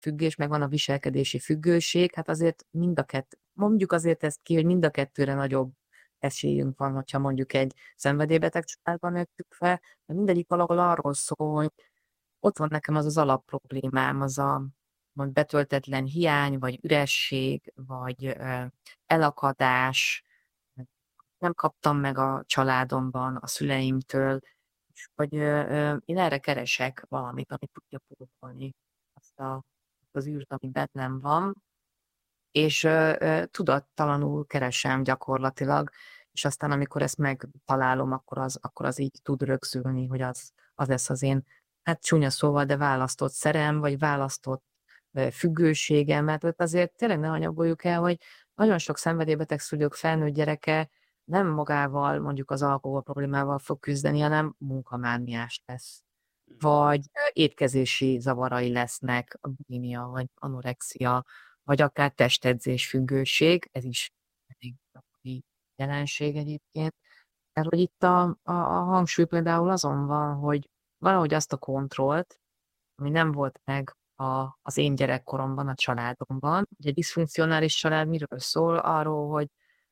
függés, meg van a viselkedési függőség, hát azért mondjuk azért ezt ki, hogy mind a kettőre nagyobb esélyünk van, hogyha mondjuk egy szenvedélybeteg családban nőttük fel, mert mindegyik valahol arról szól, hogy ott van nekem az alapproblémám, az a mond betöltetlen hiány, vagy üresség, vagy elakadás, nem kaptam meg a családomban, a szüleimtől, és hogy én erre keresek valamit, ami tudja pótolni az űrt, ami bennem van, és tudattalanul keresem gyakorlatilag, és aztán amikor ezt megtalálom, akkor az így tud rögzülni, hogy az lesz az én, hát csúnya szóval, de választott szerem, vagy választott függőségem, mert ott azért tényleg ne hanyagoljuk el, hogy nagyon sok szenvedélybeteg szülők felnőtt gyereke nem magával, mondjuk az alkohol problémával fog küzdeni, hanem munkamániás lesz. Vagy étkezési zavarai lesznek, a bulimia, vagy anorexia, vagy akár testedzés függőség, ez is elég gyakori jelenség egyébként. Tehát, hogy itt a hangsúly például azon van, hogy valahogy azt a kontrollt, ami nem volt meg az én gyerekkoromban, a családomban. Ugye egy diszfunkcionális család miről szól? Arról, hogy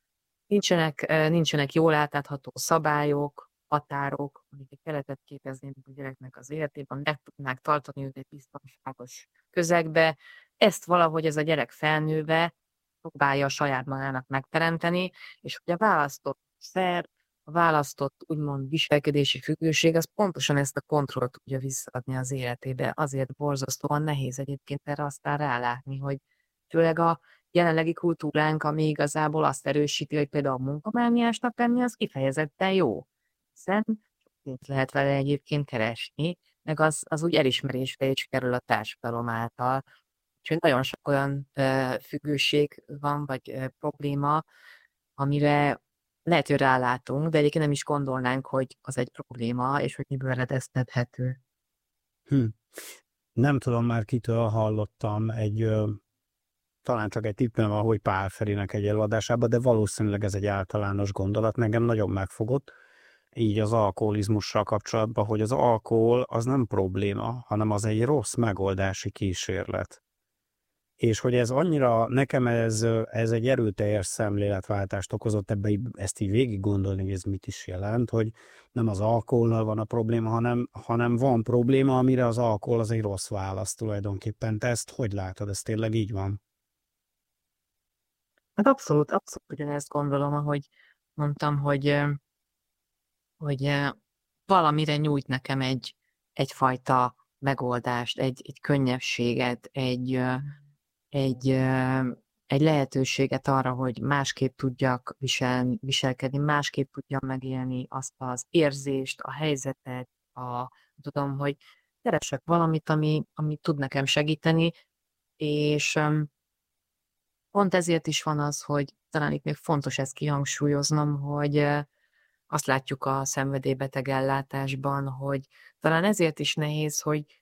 nincsenek jól átlátható szabályok, határok, amik egy keretet képeznének a gyereknek az életében, meg tudnák tartani őt egy biztonságos közegbe. Ezt valahogy ez a gyerek felnőve próbálja saját magának megteremteni, és hogy a választott szer, a választott úgymond viselkedési függőség, az pontosan ezt a kontrollt tudja visszaadni az életébe. Azért borzasztóan nehéz egyébként erre aztán rálátni, hogy főleg a jelenlegi kultúránk, ami igazából azt erősíti, hogy például a munkamániásnak lenni, az kifejezetten jó. Hiszen sok pénzt lehet vele egyébként keresni, meg az úgy elismerésre is kerül a társadalom által. Úgyhogy nagyon sok olyan függőség van, vagy probléma, amire lehet, hogy rálátunk, de egyébként nem is gondolnánk, hogy az egy probléma, és hogy miből eredeztethető. Nem tudom már kitől hallottam talán csak egy tippem van, hogy Pál Ferinek egy előadásában, de valószínűleg ez egy általános gondolat, engem nagyon megfogott, így az alkoholizmussal kapcsolatban, hogy az alkohol az nem probléma, hanem az egy rossz megoldási kísérlet. És hogy ez annyira, nekem ez egy erőteljes szemléletváltást okozott ebbe, ezt így végig gondolni, hogy ez mit is jelent, hogy nem az alkohollal van a probléma, hanem van probléma, amire az alkohol az egy rossz válasz tulajdonképpen. Te ezt hogy látod? Ez tényleg így van? Hát abszolút ugyanezt gondolom, ahogy mondtam, hogy valamire nyújt nekem egyfajta megoldást, egy könnyebbséget, egy, egy lehetőséget arra, hogy másképp tudjak viselkedni, másképp tudjam megélni azt az érzést, a helyzetet, tudom, hogy keresek valamit, ami tud nekem segíteni, és pont ezért is van az, hogy talán itt még fontos ezt kihangsúlyoznom, hogy azt látjuk a szenvedélybeteg ellátásban, hogy talán ezért is nehéz, hogy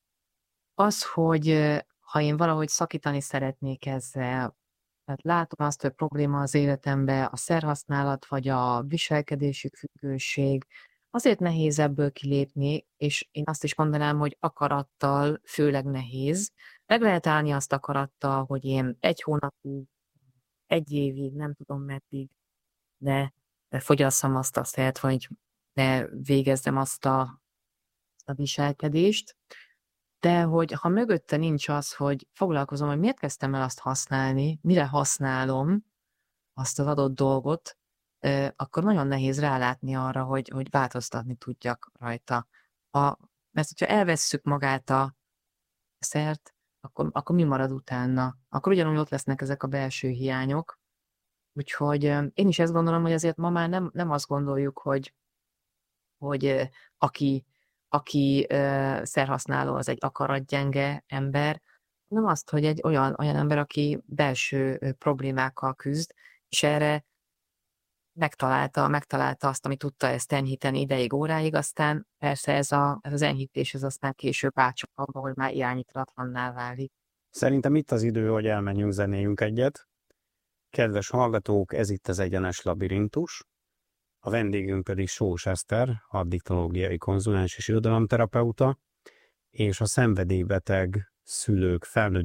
hogy ha én valahogy szakítani szeretnék ezzel, tehát látom azt, hogy probléma az életemben a szerhasználat, vagy a viselkedési függőség, azért nehéz ebből kilépni, és én azt is mondanám, hogy akarattal főleg nehéz. Meg lehet állni azt akarattal, hogy én 1 hónapig, 1 évig, nem tudom meddig, ne fogyasszam azt a szert, vagy ne végezzem azt a viselkedést. De hogy ha mögötte nincs az, hogy foglalkozom, hogy miért kezdtem el azt használni, mire használom azt az adott dolgot, akkor nagyon nehéz rálátni arra, hogy változtatni tudjak rajta. Mert hogyha elvesszük magát a szert, akkor mi marad utána? Akkor ugyanúgy ott lesznek ezek a belső hiányok. Úgyhogy én is ezt gondolom, hogy azért ma már nem azt gondoljuk, hogy aki szerhasználó, az egy akaratgyenge ember, hanem azt, hogy egy olyan ember, aki belső problémákkal küzd, és erre megtalálta azt, ami tudta ezt enyhíteni ideig, óráig, aztán persze ez az enyhítés, ez aztán később átcsap abba, hogy már irányítatlanná válik. Szerintem itt az idő, hogy elmenjünk, zenéljünk egyet. Kedves hallgatók, ez itt az Egyenes Labirintus. A vendégünk pedig Sós Eszter, addiktológiai konzulens és irodalomterapeuta, és a szenvedélybeteg szülők, felnőtt